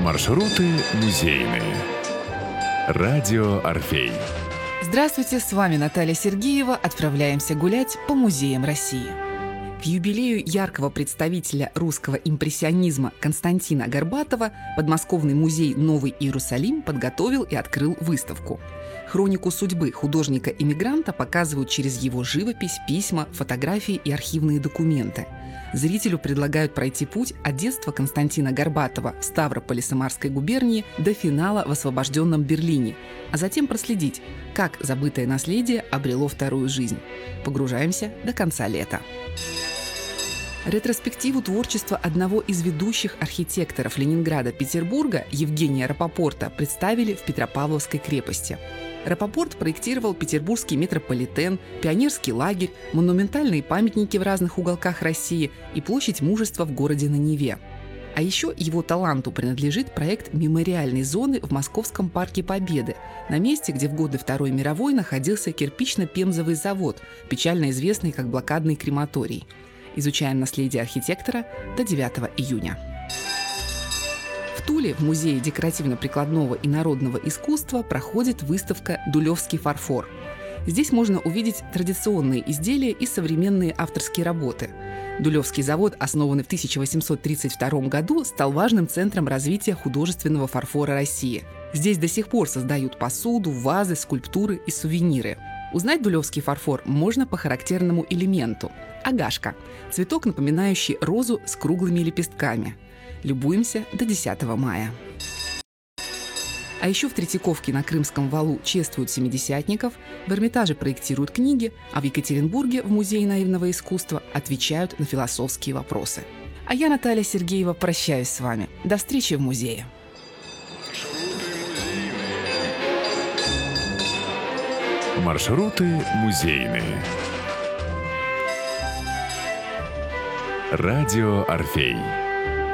Маршруты музейные. Радио «Орфей». Здравствуйте, с вами Наталья Сергеева. Отправляемся гулять по музеям России. К юбилею яркого представителя русского импрессионизма Константина Горбатова подмосковный музей «Новый Иерусалим» подготовил и открыл выставку. Хронику судьбы художника-эмигранта показывают через его живопись, письма, фотографии и архивные документы. Зрителю предлагают пройти путь от детства Константина Горбатова в Ставрополе Самарской губернии до финала в освобожденном Берлине, а затем проследить, как забытое наследие обрело вторую жизнь. Погружаемся до конца лета. Ретроспективу творчества одного из ведущих архитекторов Ленинграда-Петербурга Евгения Рапопорта представили в Петропавловской крепости. Рапопорт проектировал петербургский метрополитен, пионерский лагерь, монументальные памятники в разных уголках России и площадь Мужества в городе на Неве. А еще его таланту принадлежит проект мемориальной зоны в Московском парке Победы, на месте, где в годы Второй мировой находился кирпично-пемзовый завод, печально известный как блокадный крематорий. Изучаем наследие архитектора до 9 июня. В Туле в Музее декоративно-прикладного и народного искусства проходит выставка «Дулевский фарфор». Здесь можно увидеть традиционные изделия и современные авторские работы. Дулевский завод, основанный в 1832 году, стал важным центром развития художественного фарфора России. Здесь до сих пор создают посуду, вазы, скульптуры и сувениры. Узнать дулевский фарфор можно по характерному элементу – агашка – цветок, напоминающий розу с круглыми лепестками. Любуемся до 10 мая. А еще в Третьяковке на Крымском валу чествуют семидесятников, в Эрмитаже проектируют книги, а в Екатеринбурге в Музее наивного искусства отвечают на философские вопросы. А я, Наталья Сергеева, прощаюсь с вами. До встречи в музее. Маршруты музейные. Радио «Орфей».